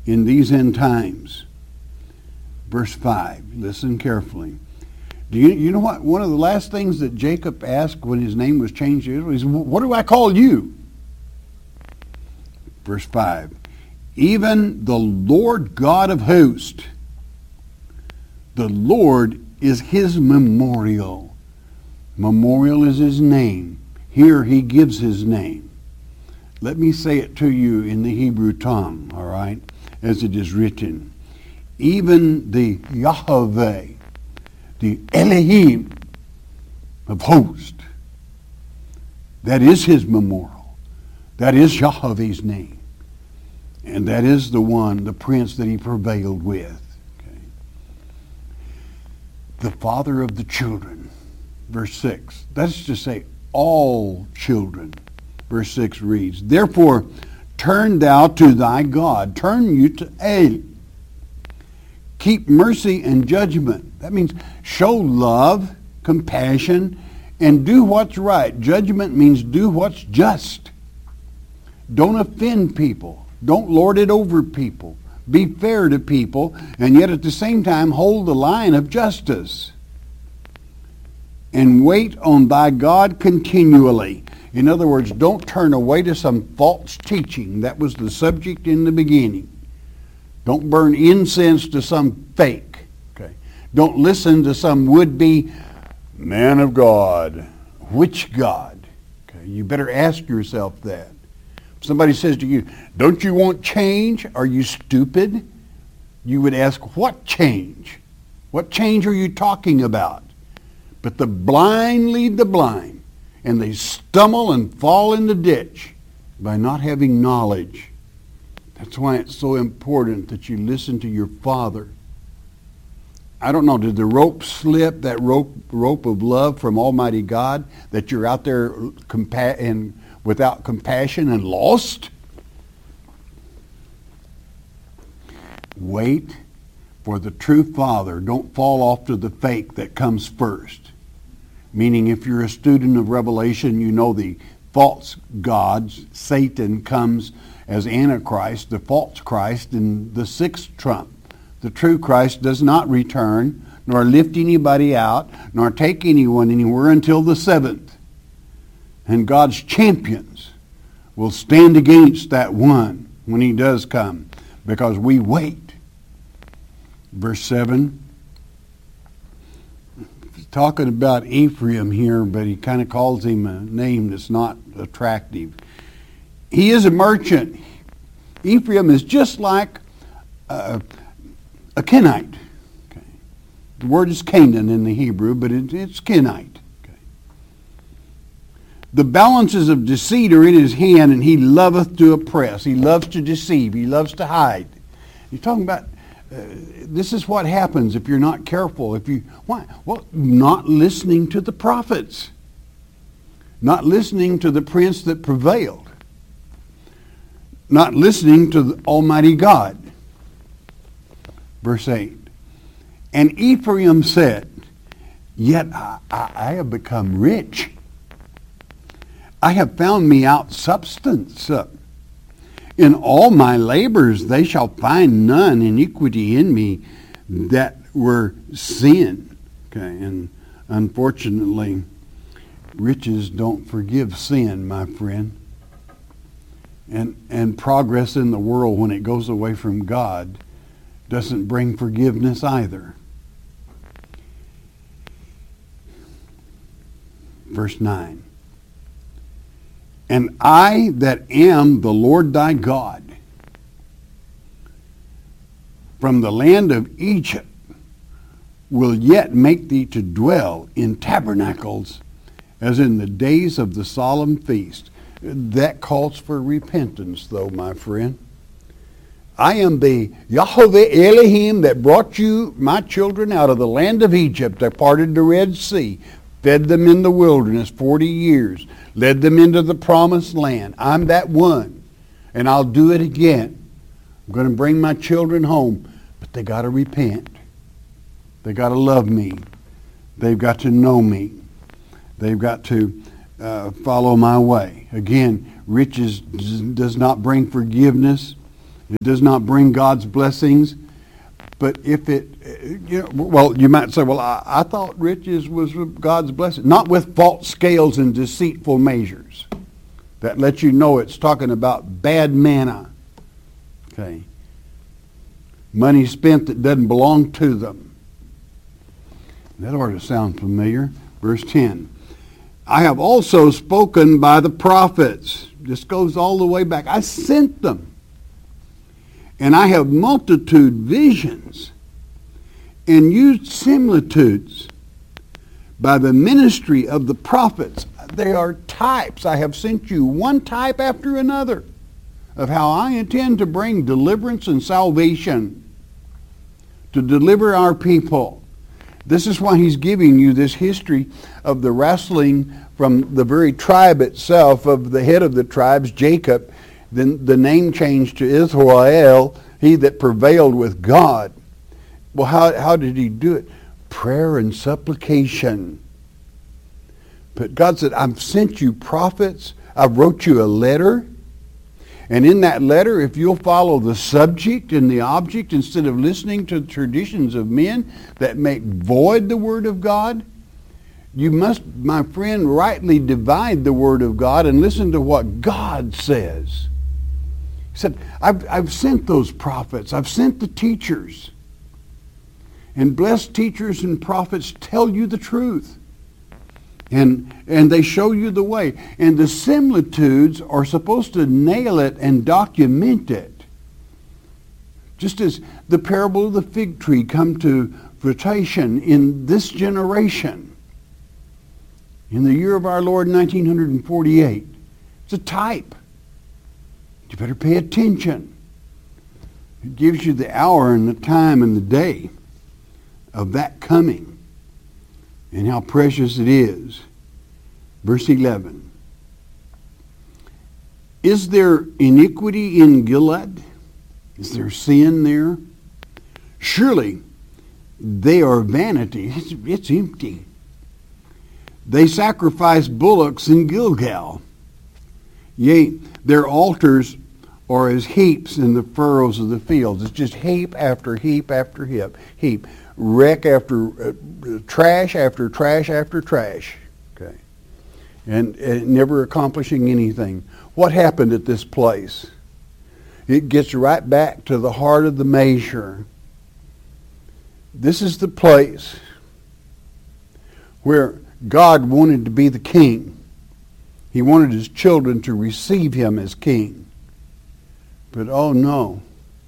in these end times. Verse 5, listen carefully. Do you know what? One of the last things that Jacob asked when his name was changed to Israel is, what do I call you? Verse 5, even the Lord God of hosts, the Lord is his memorial. Memorial is his name. Here he gives his name. Let me say it to you in the Hebrew tongue, all right, as it is written. Even the Yahweh, the Elohim of hosts, that is his memorial. That is Yahweh's name. And that is the one, the prince that he prevailed with. Okay. The father of the children. Verse 6. That's to say all children. Verse 6 reads, therefore turn thou to thy God. Turn you to El. Keep mercy and judgment. That means show love, compassion, and do what's right. Judgment means do what's just. Don't offend people. Don't lord it over people. Be fair to people, and yet at the same time hold the line of justice. And wait on thy God continually. In other words, don't turn away to some false teaching. That was the subject in the beginning. Don't burn incense to some fake. Okay. Don't listen to some would-be man of God. Which God? Okay. You better ask yourself that. If somebody says to you, don't you want change? Are you stupid? You would ask, what change? What change are you talking about? But the blind lead the blind, and they stumble and fall in the ditch by not having knowledge. That's why it's so important that you listen to your father. I don't know, did the rope slip, that rope of love from Almighty God, that you're out there without compassion and lost? Wait for the true Father. Don't fall off to the fake that comes first. Meaning if you're a student of Revelation, you know the false gods. Satan comes as Antichrist, the false Christ, in the sixth trump. The true Christ does not return, nor lift anybody out, nor take anyone anywhere until the seventh. And God's champions will stand against that one when he does come, because we wait. Verse 7, he's talking about Ephraim here, but he kind of calls him a name that's not attractive. He is a merchant. Ephraim is just like a Kenite. Okay. The word is Canaan in the Hebrew, but it's Kenite. Okay. The balances of deceit are in his hand, and he loveth to oppress. He loves to deceive. He loves to hide. You're talking about this is what happens if you're not careful. Why? Well, not listening to the prophets. Not listening to the prince that prevailed. Not listening to the Almighty God. Verse 8. And Ephraim said, yet I have become rich. I have found me out substance. In all my labors they shall find none iniquity in me that were sin. Okay, and unfortunately, riches don't forgive sin, my friend. And progress in the world, when it goes away from God, doesn't bring forgiveness either. Verse 9. And I that am the Lord thy God, from the land of Egypt, will yet make thee to dwell in tabernacles, as in the days of the solemn feast. That calls for repentance, though, my friend. I am the Yahweh Elohim that brought you, my children, out of the land of Egypt. I parted the Red Sea, fed them in the wilderness 40 years, led them into the promised land. I'm that one, and I'll do it again. I'm going to bring my children home, but they got to repent. They got to love me. They've got to know me. They've got to follow my way. Again, riches does not bring forgiveness. It does not bring God's blessings. But if it, well, you might say, well, I thought riches was God's blessing. Not with false scales and deceitful measures. That lets you know it's talking about bad manna. Okay. Money spent that doesn't belong to them. That ought to sound familiar. Verse 10. I have also spoken by the prophets. This goes all the way back. I sent them. And I have multitude visions and used similitudes by the ministry of the prophets. They are types. I have sent you one type after another of how I intend to bring deliverance and salvation to deliver our people. This is why he's giving you this history of the wrestling from the very tribe itself, of the head of the tribes, Jacob. Then the name changed to Israel, he that prevailed with God. Well, how did he do it? Prayer and supplication. But God said, I've sent you prophets. I've wrote you a letter. And in that letter, if you'll follow the subject and the object instead of listening to the traditions of men that make void the word of God, you must, my friend, rightly divide the word of God and listen to what God says. He said, I've sent those prophets. I've sent the teachers. And blessed teachers and prophets tell you the truth. And they show you the way. And the similitudes are supposed to nail it and document it. Just as the parable of the fig tree come to fruition in this generation. In the year of our Lord, 1948. It's a type. You better pay attention. It gives you the hour and the time and the day of that coming and how precious it is. Verse 11. Is there iniquity in Gilead? Is there sin there? Surely they are vanity. It's empty. They sacrifice bullocks in Gilgal. Yea, their altars are as heaps in the furrows of the fields. It's just heap after heap after heap. Wreck after trash after trash after trash. Okay. And never accomplishing anything. What happened at this place? It gets right back to the heart of the measure. This is the place where God wanted to be the king. He wanted his children to receive him as king. But oh no,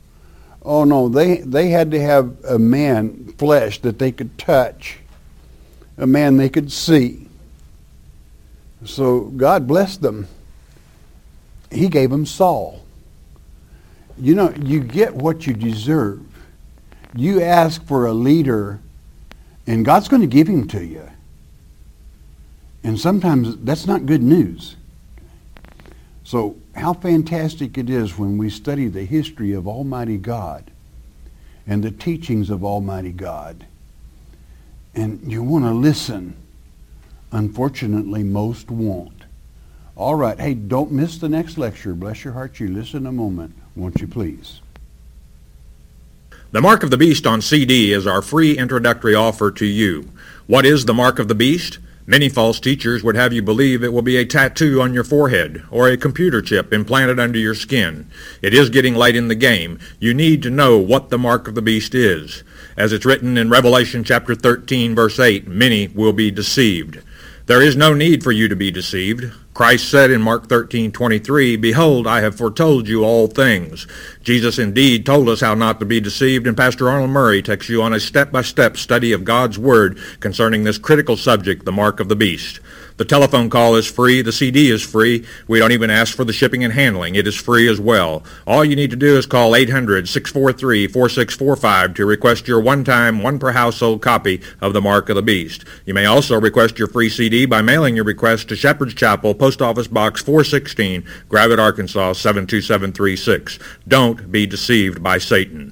they had to have a man, flesh, that they could touch, a man they could see. So God blessed them. He gave them Saul. You know, you get what you deserve. You ask for a leader, and God's going to give him to you. And sometimes that's not good news. So how fantastic it is when we study the history of Almighty God and the teachings of Almighty God. And you want to listen. Unfortunately, most won't. All right. Hey, don't miss the next lecture. Bless your heart. You listen a moment, won't you please? The Mark of the Beast on CD is our free introductory offer to you. What is the Mark of the Beast? Many false teachers would have you believe it will be a tattoo on your forehead or a computer chip implanted under your skin. It is getting late in the game. You need to know what the mark of the beast is. As it's written in Revelation chapter 13, verse 8, many will be deceived. There is no need for you to be deceived. Christ said in Mark 13:23, "Behold, I have foretold you all things." Jesus indeed told us how not to be deceived, and Pastor Arnold Murray takes you on a step-by-step study of God's Word concerning this critical subject, the mark of the beast. The telephone call is free. The CD is free. We don't even ask for the shipping and handling. It is free as well. All you need to do is call 800-643-4645 to request your one-time, one-per-household copy of the Mark of the Beast. You may also request your free CD by mailing your request to Shepherd's Chapel, Post Office Box 416, Gravette, Arkansas 72736. Don't be deceived by Satan.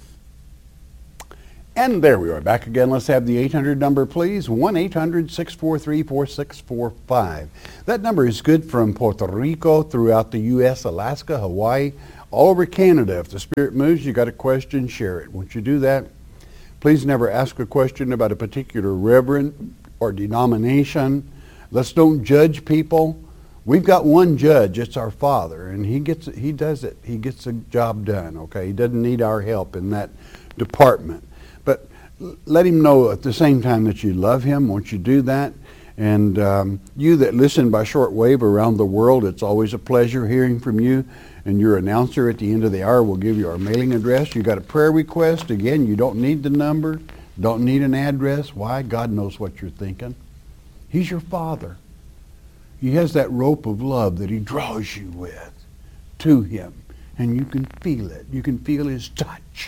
And there we are, back again. Let's have the 800 number, please. 1-800-643-4645. That number is good from Puerto Rico, throughout the U.S., Alaska, Hawaii, all over Canada. If the Spirit moves, you got a question, share it. Once you do that, please never ask a question about a particular reverend or denomination. Let's don't judge people. We've got one judge, it's our Father, and he does it. He gets the job done, okay? He doesn't need our help in that department. But let him know at the same time that you love him once you do that. And you that listen by shortwave around the world, it's always a pleasure hearing from you. And your announcer at the end of the hour will give you our mailing address. You got a prayer request, again, you don't need the number, don't need an address. Why? God knows what you're thinking. He's your Father. He has that rope of love that he draws you with to him. And you can feel it. You can feel his touch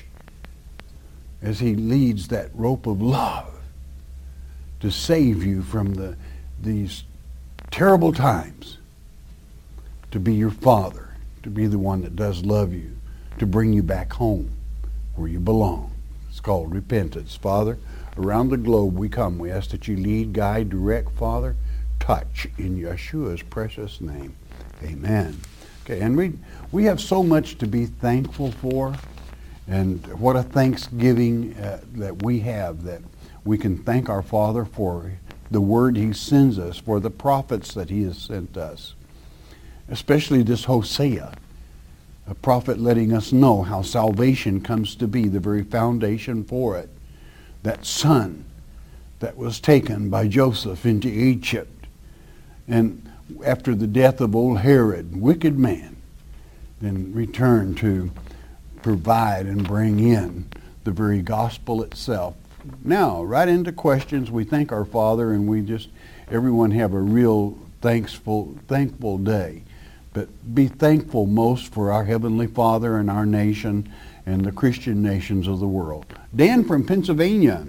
as he leads that rope of love to save you from these terrible times, to be your Father, to be the one that does love you, to bring you back home where you belong. It's called repentance. Father, around the globe we come. We ask that you lead, guide, direct, Father, touch in Yeshua's precious name. Amen. Okay, and we have so much to be thankful for, and what a thanksgiving that we have, that we can thank our Father for the word he sends us, for the prophets that he has sent us. Especially this Hosea, a prophet letting us know how salvation comes to be, the very foundation for it. That son that was taken by Joseph into Egypt, and after the death of old Herod, wicked man, then returned to provide and bring in the very gospel itself. Now, right into questions. We thank our Father, and everyone have a real thankful day. But be thankful most for our Heavenly Father and our nation and the Christian nations of the world. Dan from Pennsylvania.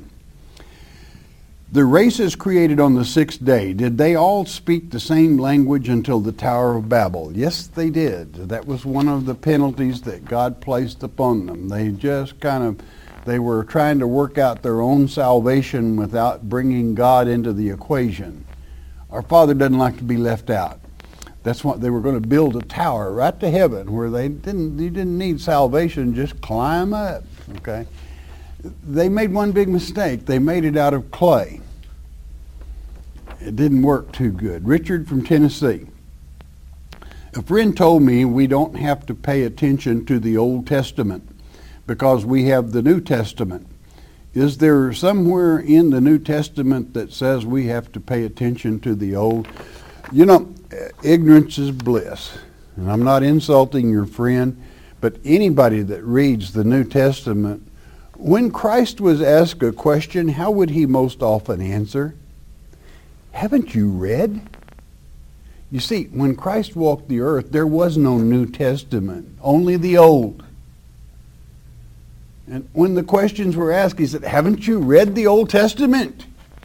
The races created on the sixth day, did they all speak the same language until the Tower of Babel? Yes, they did. That was one of the penalties that God placed upon them. They just they were trying to work out their own salvation without bringing God into the equation. Our Father doesn't like to be left out. That's what they were going to build, a tower right to heaven where you didn't need salvation, just climb up, okay? They made one big mistake. They made it out of clay. It didn't work too good. Richard from Tennessee. A friend told me we don't have to pay attention to the Old Testament because we have the New Testament. Is there somewhere in the New Testament that says we have to pay attention to the Old? You know, ignorance is bliss. And I'm not insulting your friend, but anybody that reads the New Testament, when Christ was asked a question, how would he most often answer? Haven't you read? You see, when Christ walked the earth, there was no New Testament, only the Old. And when the questions were asked, he said, haven't you read the Old Testament?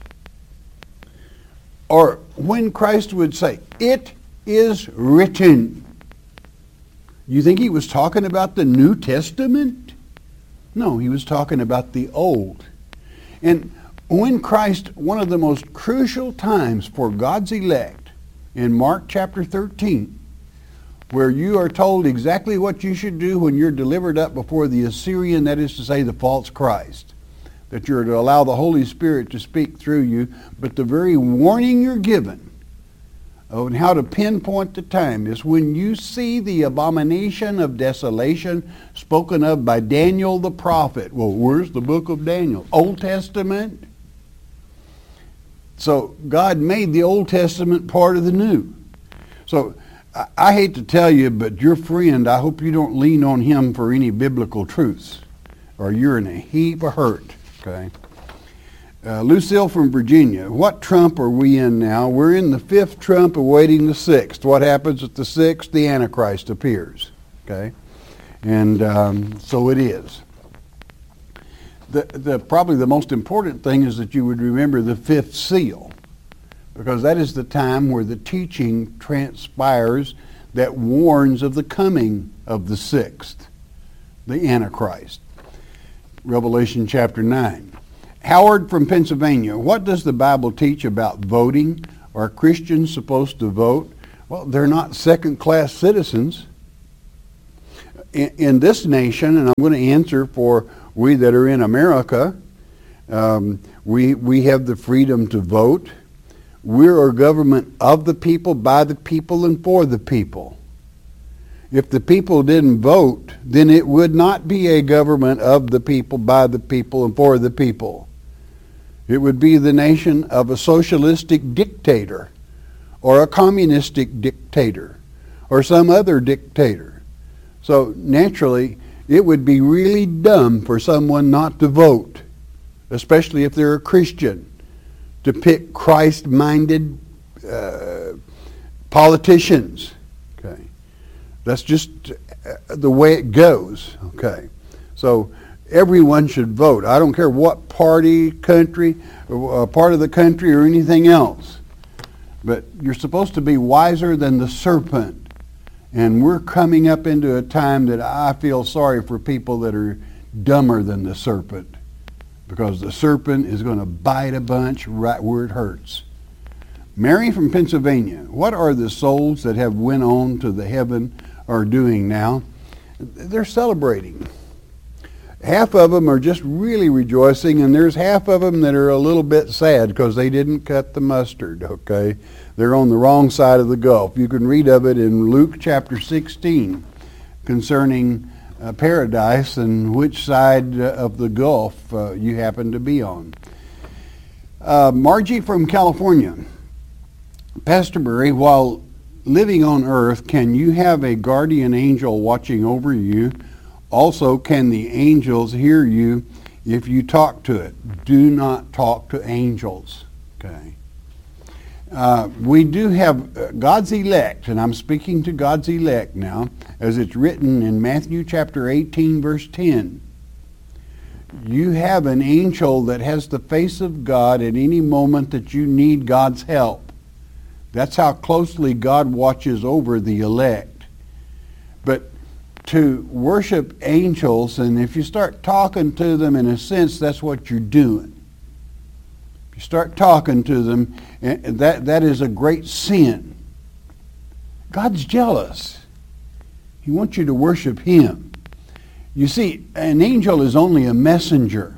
Or when Christ would say, it is written. You think he was talking about the New Testament? No, he was talking about the Old. And when Christ, one of the most crucial times for God's elect, in Mark chapter 13, where you are told exactly what you should do when you're delivered up before the Assyrian, that is to say, the false Christ, that you're to allow the Holy Spirit to speak through you, but the very warning you're given on how to pinpoint the time is when you see the abomination of desolation spoken of by Daniel the prophet. Well, where's the book of Daniel? Old Testament? So God made the Old Testament part of the New. So I hate to tell you, but your friend, I hope you don't lean on him for any biblical truths, or you're in a heap of hurt, okay? Lucille from Virginia, what trump are we in now? We're in the fifth trump awaiting the sixth. What happens at the sixth? The Antichrist appears, okay? And so it is. Probably the most important thing is that you would remember the fifth seal, because that is the time where the teaching transpires that warns of the coming of the sixth, the Antichrist. Revelation chapter 9. Howard from Pennsylvania, what does the Bible teach about voting? Are Christians supposed to vote? Well, they're not second-class citizens. in this nation, and I'm going to answer for we that are in America, we have the freedom to vote. We're a government of the people, by the people, and for the people. If the people didn't vote, then it would not be a government of the people, by the people, and for the people. It would be the nation of a socialistic dictator, or a communistic dictator, or some other dictator. So naturally, it would be really dumb for someone not to vote, especially if they're a Christian, to pick Christ-minded politicians. Okay, that's just the way it goes. Okay, so everyone should vote. I don't care what party, country, part of the country, or anything else. But you're supposed to be wiser than the serpent. And we're coming up into a time that I feel sorry for people that are dumber than the serpent, because the serpent is going to bite a bunch right where it hurts. Mary from Pennsylvania, what are the souls that have went on to the heaven are doing now? They're celebrating. Half of them are just really rejoicing, and there's half of them that are a little bit sad because they didn't cut the mustard, okay? They're on the wrong side of the gulf. You can read of it in Luke chapter 16 concerning paradise and which side of the gulf you happen to be on. Margie from California. Pastor Murray, while living on earth, can you have a guardian angel watching over you? Also, can the angels hear you if you talk to it? Do not talk to angels. Okay. We do have God's elect, and I'm speaking to God's elect now, as it's written in Matthew chapter 18, verse 10. You have an angel that has the face of God at any moment that you need God's help. That's how closely God watches over the elect. But to worship angels, and if you start talking to them, in a sense, that's what you're doing. If you start talking to them, that is a great sin. God's jealous. He wants you to worship Him. You see, an angel is only a messenger.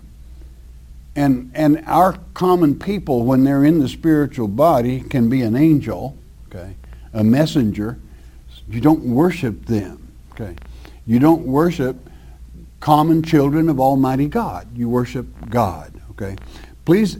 And our common people, when they're in the spiritual body, can be an angel, okay, a messenger. You don't worship them, okay. You don't worship common children of Almighty God. You worship God, okay. Please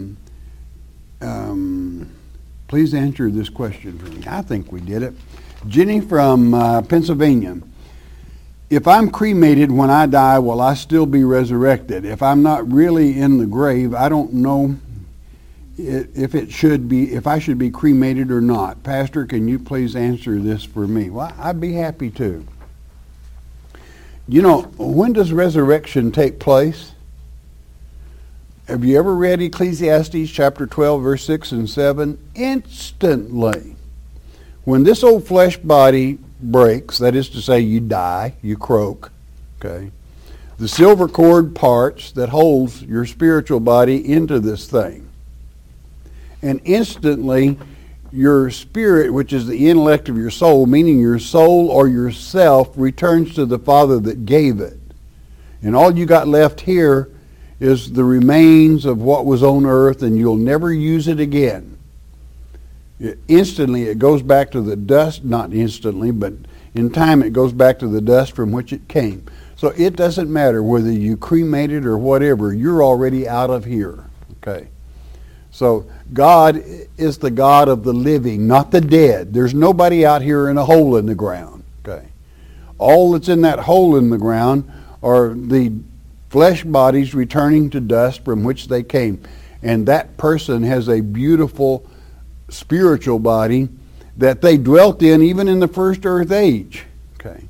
answer this question for me. I think we did it. Jenny from Pennsylvania. If I'm cremated when I die, will I still be resurrected? If I'm not really in the grave, I don't know if I should be cremated or not. Pastor, can you please answer this for me? Well, I'd be happy to. You know, when does resurrection take place? Have you ever read Ecclesiastes chapter 12, verse 6 and 7? Instantly. When this old flesh body breaks, that is to say you die, you croak, okay, the silver cord parts that holds your spiritual body into this thing. And instantly your spirit, which is the intellect of your soul, meaning your soul or yourself, returns to the Father that gave it. And all you got left here is the remains of what was on earth, and you'll never use it again. Instantly it goes back to the dust, not instantly, but in time it goes back to the dust from which it came. So it doesn't matter whether you cremate it or whatever, you're already out of here. Okay. So God is the God of the living, not the dead. There's nobody out here in a hole in the ground. Okay. All that's in that hole in the ground are the flesh bodies returning to dust from which they came. And that person has a beautiful spiritual body that they dwelt in even in the first earth age. Okay.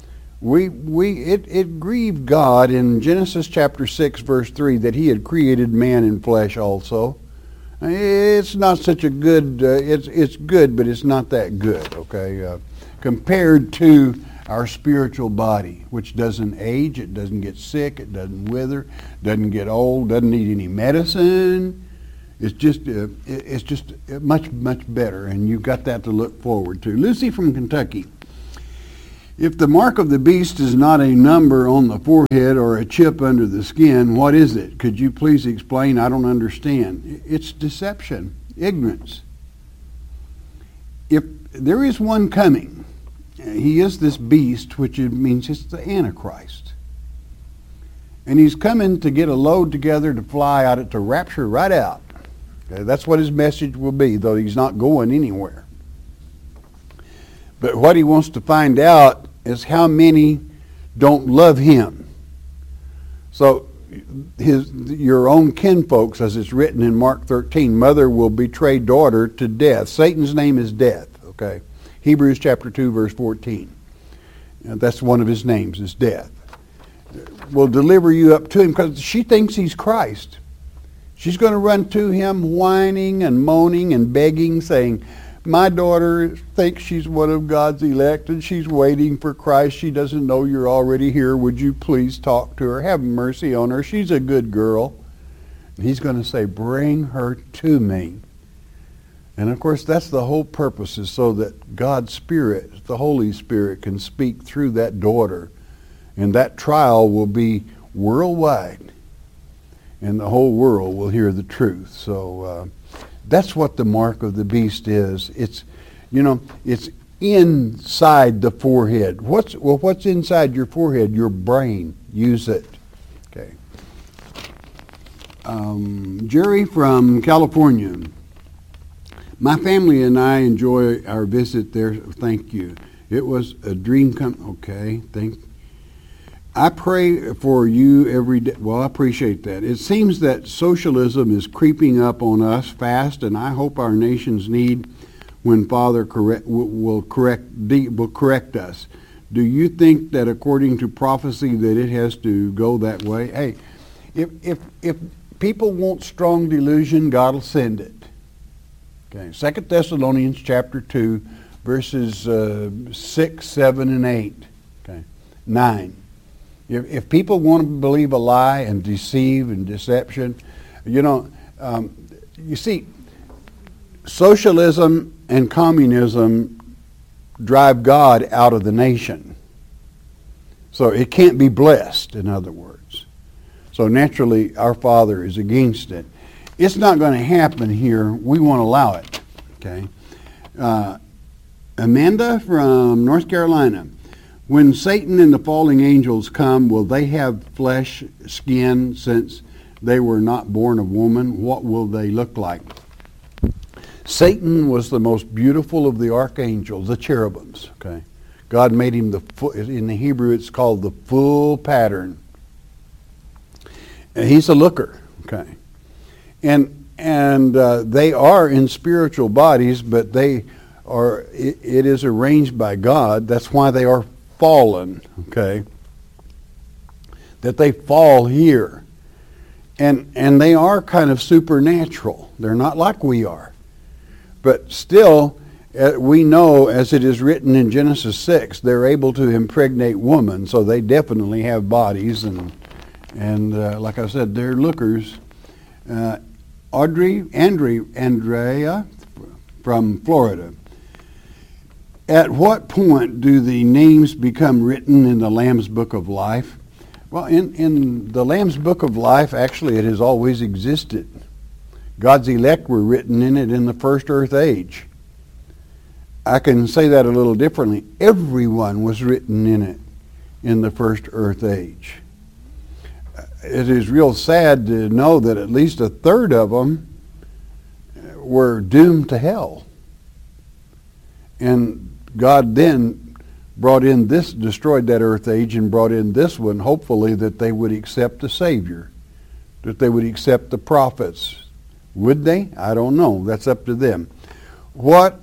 It grieved God in Genesis chapter 6 verse 3 that He had created man in flesh also. It's not such a good, it's good, but it's not that good, okay, compared to our spiritual body, which doesn't age, it doesn't get sick, it doesn't wither, doesn't get old, doesn't need any medicine. It's just much, much better, and you've got that to look forward to. Lucy from Kentucky. If the mark of the beast is not a number on the forehead or a chip under the skin, what is it? Could you please explain? I don't understand. It's deception, ignorance. If there is one coming, he is this beast, which means it's the Antichrist. And he's coming to get a load together to fly out, to rapture right out. Okay, that's what his message will be, though he's not going anywhere. But what he wants to find out is how many don't love him. So your own kinfolks, as it's written in Mark 13, mother will betray daughter to death. Satan's name is death, okay? Hebrews chapter 2, verse 14. That's one of his names, is death. Will deliver you up to him because she thinks he's Christ. She's going to run to him whining and moaning and begging, saying, my daughter thinks she's one of God's elect and she's waiting for Christ. She doesn't know you're already here. Would you please talk to her? Have mercy on her. She's a good girl. And he's going to say, bring her to me. And of course, that's the whole purpose, is so that God's Spirit, the Holy Spirit, can speak through that daughter. And that trial will be worldwide. And the whole world will hear the truth. So that's what the mark of the beast is. It's, it's inside the forehead. What's inside your forehead? Your brain. Use it. Okay. Jerry from California. My family and I enjoy our visit there. Thank you. It was a dream come. Okay. I pray for you every day. Well, I appreciate that. It seems that socialism is creeping up on us fast, and I hope our nation's need when Father will correct us. Do you think that according to prophecy that it has to go that way? Hey, if people want strong delusion, God will send it. Okay, 2 Thessalonians chapter 2, verses 6, 7, and 8. Okay, 9. If people want to believe a lie and deceive and deception, you see, socialism and communism drive God out of the nation. So it can't be blessed, in other words. So naturally, our Father is against it. It's not going to happen here. We won't allow it. Okay. Amanda from North Carolina. When Satan and the falling angels come, will they have flesh, skin, since they were not born of woman? What will they look like? Satan was the most beautiful of the archangels, the cherubims. Okay, God made him in the Hebrew it's called the full pattern. And he's a looker. Okay, and they are in spiritual bodies, but they are. It is arranged by God. That's why they are fallen, okay, that they fall here. And they are kind of supernatural. They're not like we are. But still, we know, as it is written in Genesis 6, they're able to impregnate woman, so they definitely have bodies, and like I said, they're lookers. Andrea from Florida. At what point do the names become written in the Lamb's Book of Life? Well, in the Lamb's Book of Life, actually, it has always existed. God's elect were written in it in the first earth age. I can say that a little differently. Everyone was written in it in the first earth age. It is real sad to know that at least a third of them were doomed to hell. And God then destroyed that earth age and brought in this one, hopefully that they would accept the Savior, that they would accept the prophets. Would they? I don't know. That's up to them. What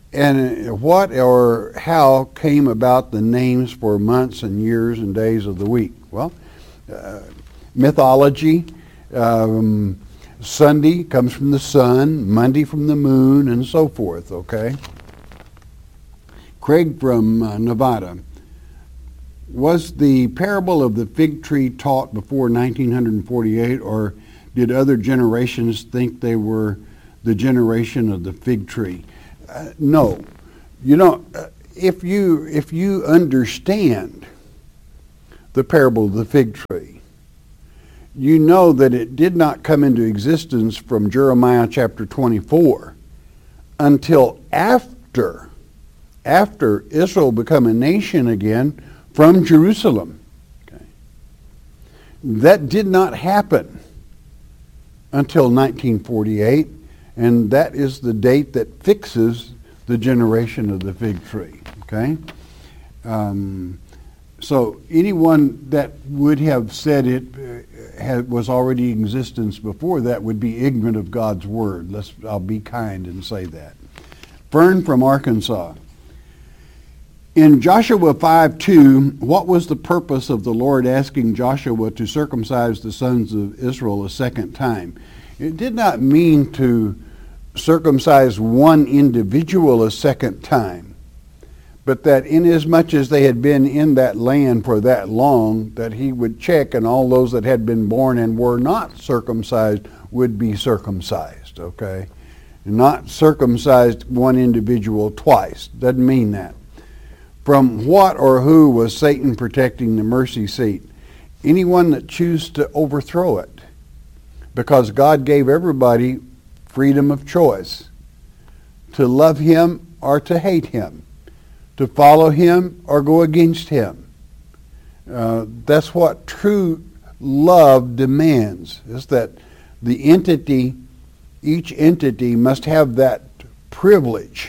or how came about the names for months and years and days of the week? Well, mythology. Sunday comes from the sun, Monday from the moon, and so forth, okay? Craig from Nevada. Was the parable of the fig tree taught before 1948, or did other generations think they were the generation of the fig tree? No. if you understand the parable of the fig tree, you know that it did not come into existence from Jeremiah chapter 24 until after Israel became a nation again from Jerusalem. Okay. That did not happen until 1948, and that is the date that fixes the generation of the fig tree. Okay? So anyone that would have said it was already in existence before that would be ignorant of God's word. I'll be kind and say that. Fern from Arkansas. In Joshua 5:2, what was the purpose of the Lord asking Joshua to circumcise the sons of Israel a second time? It did not mean to circumcise one individual a second time, but that inasmuch as they had been in that land for that long, that he would check, and all those that had been born and were not circumcised would be circumcised, okay? Not circumcised one individual twice. Doesn't mean that. From what or who was Satan protecting the mercy seat? Anyone that chooses to overthrow it. Because God gave everybody freedom of choice. To love him or to hate him. To follow him or go against him. That's what true love demands. Is that the entity, each entity must have that privilege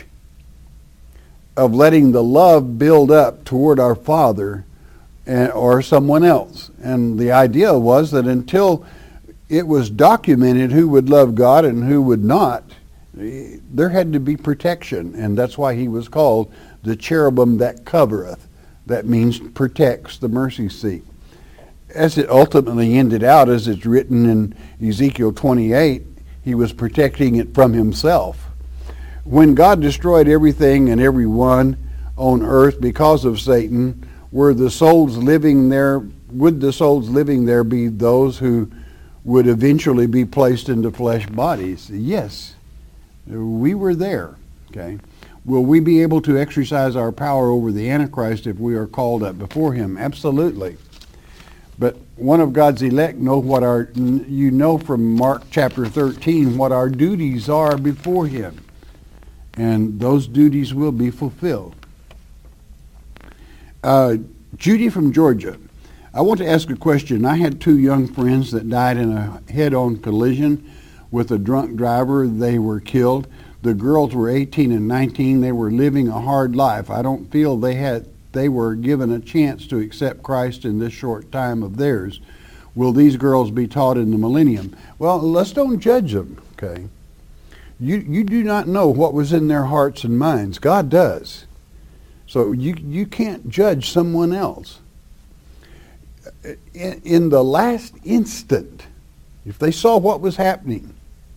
of letting the love build up toward our Father or someone else. And the idea was that until it was documented who would love God and who would not, there had to be protection. And that's why he was called the cherubim that covereth. That means protects the mercy seat. As it ultimately ended out, as it's written in Ezekiel 28, he was protecting it from himself. When God destroyed everything and everyone on earth because of Satan, would the souls living there be those who would eventually be placed into flesh bodies? Yes, we were there. Okay, will we be able to exercise our power over the Antichrist if we are called up before him? Absolutely. But one of God's elect know from Mark chapter 13 what our duties are before him. And those duties will be fulfilled. Judy from Georgia. I want to ask a question. I had two young friends that died in a head-on collision with a drunk driver. They were killed. The girls were 18 and 19. They were living a hard life. I don't feel they were given a chance to accept Christ in this short time of theirs. Will these girls be taught in the millennium? Well, let's don't judge them, okay? You do not know what was in their hearts and minds. God does. So you can't judge someone else. In the last instant, if they saw what was happening,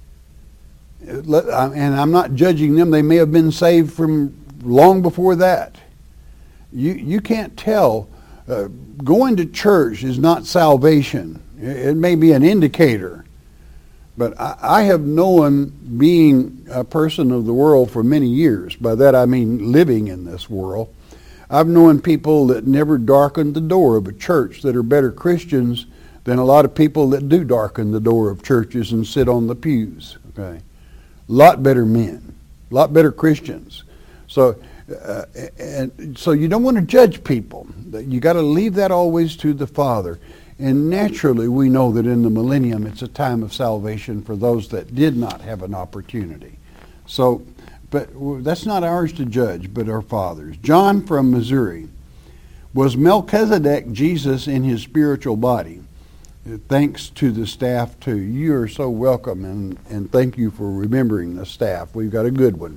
and I'm not judging them, they may have been saved from long before that. You can't tell. Going to church is not salvation. It may be an indicator. But I have known, being a person of the world for many years, by that I mean living in this world, I've known people that never darkened the door of a church that are better Christians than a lot of people that do darken the door of churches and sit on the pews. Okay, a lot better men, a lot better Christians. So you don't want to judge people. You got to leave that always to the Father. And naturally, we know that in the millennium, it's a time of salvation for those that did not have an opportunity. So, but that's not ours to judge, but our Father's. John from Missouri. Was Melchizedek Jesus in his spiritual body? Thanks to the staff, too. You are so welcome, and thank you for remembering the staff. We've got a good one.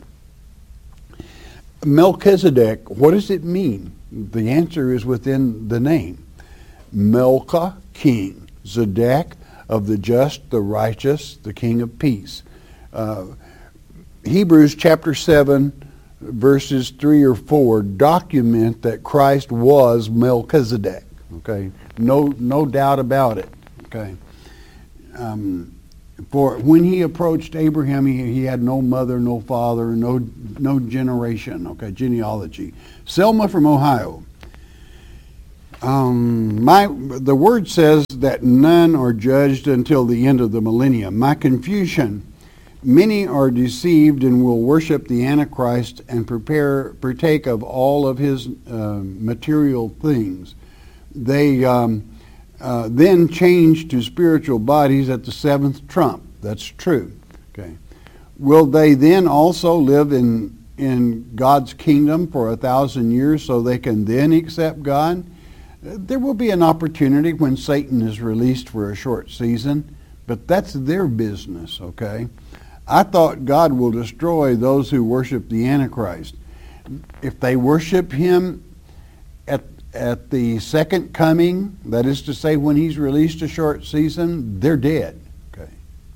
Melchizedek, what does it mean? The answer is within the name. Melcha, king. Zedek, of the just, the righteous, the king of peace. Hebrews chapter 7, verses 3 or 4 document that Christ was Melchizedek. Okay, no doubt about it. Okay, For when he approached Abraham, he had no mother, no father, no generation, genealogy. Selma from Ohio. The word says that none are judged until the end of the millennium. My confusion: many are deceived and will worship the Antichrist and partake of all of his material things. They then change to spiritual bodies at the seventh trump. That's true. Okay. Will they then also live in God's kingdom for 1,000 years so they can then accept God? There will be an opportunity when Satan is released for a short season, but that's their business, okay? I thought God will destroy those who worship the Antichrist. If they worship him at the second coming, that is to say when he's released a short season, they're dead, okay?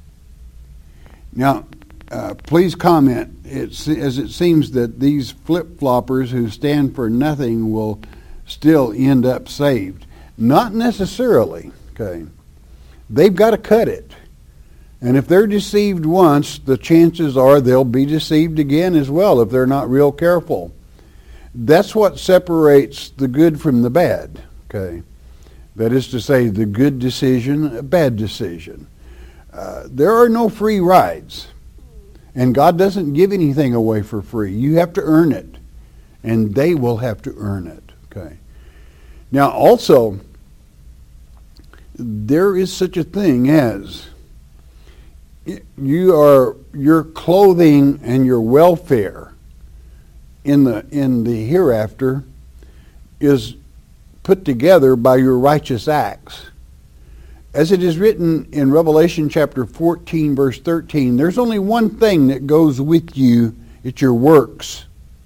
Now, please comment, as it seems that these flip-floppers who stand for nothing will still end up saved. Not necessarily, okay? They've got to cut it. And if they're deceived once, the chances are they'll be deceived again as well if they're not real careful. That's what separates the good from the bad, okay? That is to say, the good decision, a bad decision. There are no free rides. And God doesn't give anything away for free. You have to earn it. And they will have to earn it. Okay. Now also, there is such a thing as your clothing and your welfare in the hereafter is put together by your righteous acts. As it is written in Revelation chapter 14, verse 13, there's only one thing that goes with you. It's your works.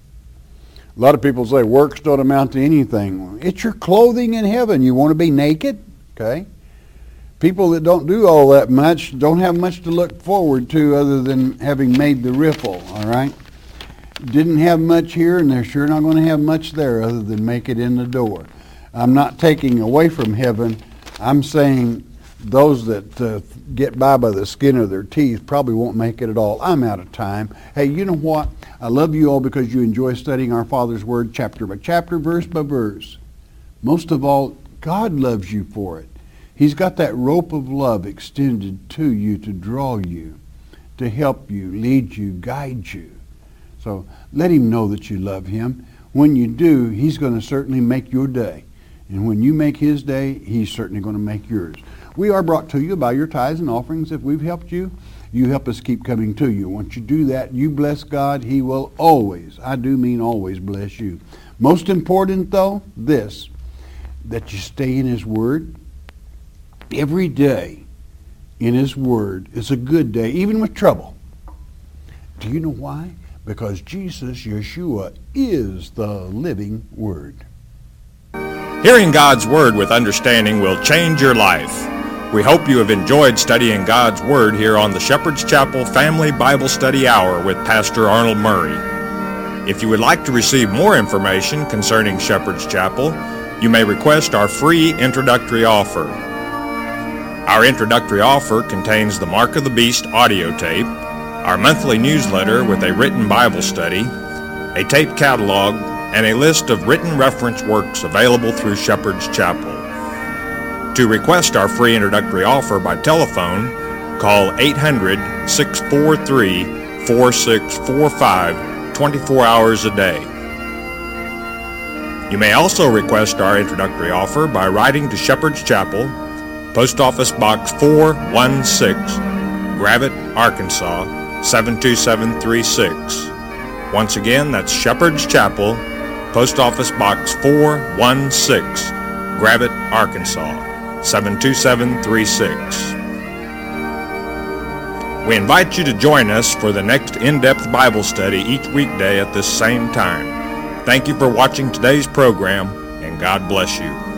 A lot of people say works don't amount to anything. It's your clothing in heaven. You want to be naked? Okay. People that don't do all that much don't have much to look forward to other than having made the riffle, all right? Didn't have much here, and they're sure not going to have much there other than make it in the door. I'm not taking away from heaven. I'm saying those that get by the skin of their teeth probably won't make it at all. I'm out of time. Hey, you know what? I love you all because you enjoy studying our Father's Word chapter by chapter, verse by verse. Most of all, God loves you for it. He's got that rope of love extended to you to draw you, to help you, lead you, guide you. So let him know that you love him. When you do, he's going to certainly make your day. And when you make his day, he's certainly going to make yours. We are brought to you by your tithes and offerings. If we've helped you, you help us keep coming to you. Once you do that, you bless God. He will always, I do mean always, bless you. Most important, though, this, that you stay in his word. Every day in his word is a good day, even with trouble. Do you know why? Because Jesus, Yeshua, is the living word. Hearing God's Word with understanding will change your life. We hope you have enjoyed studying God's Word here on the Shepherd's Chapel Family Bible Study Hour with Pastor Arnold Murray. If you would like to receive more information concerning Shepherd's Chapel, you may request our free introductory offer. Our introductory offer contains the Mark of the Beast audio tape, our monthly newsletter with a written Bible study, a tape catalog, and a list of written reference works available through Shepherd's Chapel. To request our free introductory offer by telephone, call 800-643-4645 24 hours a day. You may also request our introductory offer by writing to Shepherd's Chapel, Post Office Box 416, Gravette, Arkansas 72736. Once again, that's Shepherd's Chapel, Post Office Box 416, Gravette, Arkansas 72736. We invite you to join us for the next in-depth Bible study each weekday at this same time. Thank you for watching today's program, and God bless you.